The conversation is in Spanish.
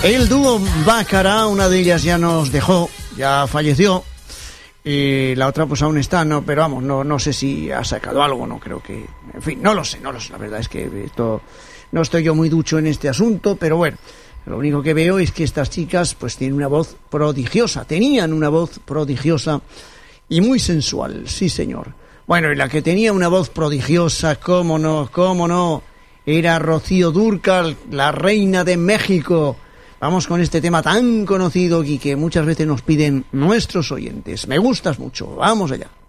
El dúo Bácara, una de ellas ya nos dejó, ya falleció. La otra pues aún está, no, pero vamos, no sé si ha sacado algo, no creo que... En fin, no lo sé, la verdad es que esto no estoy yo muy ducho en este asunto, pero bueno, lo único que veo es que estas chicas pues tenían una voz prodigiosa y muy sensual, sí señor. Bueno, y la que tenía una voz prodigiosa, cómo no, era Rocío Dúrcal, la reina de México. Vamos con este tema tan conocido y que muchas veces nos piden nuestros oyentes. Me gustas mucho, vamos allá.